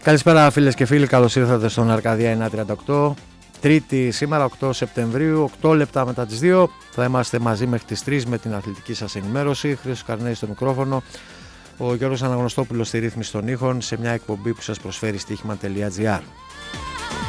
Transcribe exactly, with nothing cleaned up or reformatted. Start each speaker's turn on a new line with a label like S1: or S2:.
S1: Καλησπέρα φίλες και φίλοι, καλώς ήρθατε στον Αρκαδία εννιακόσια τριάντα οκτώ. Τρίτη σήμερα, οκτώ Σεπτεμβρίου, οκτώ λεπτά μετά τις δύο. Θα είμαστε μαζί μέχρι τις τρεις με την αθλητική σας ενημέρωση. Χρήστος Καρνέης στο μικρόφωνο, ο Γιώργος Αναγνωστόπουλος στη ρύθμιση των ήχων, σε μια εκπομπή που σας προσφέρει στοίχημα τελεία τζι άρ.